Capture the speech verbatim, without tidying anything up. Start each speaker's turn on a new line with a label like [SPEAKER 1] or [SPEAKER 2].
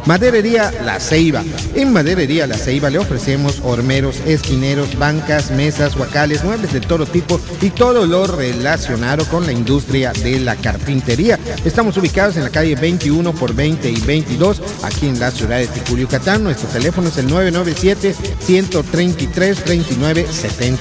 [SPEAKER 1] Maderería La Ceiba. En Maderería La Ceiba le ofrecemos hormeros, esquineros, bancas, mesas, huacales, muebles de todo tipo y todo lo relacionado con la industria de la carpintería. Estamos ubicados en la calle veintiuno por veinte y veintidós, aquí en la ciudad de Ticul, Yucatán. Nuestro teléfono es el nueve nueve siete, uno tres tres, tres nueve siete cero.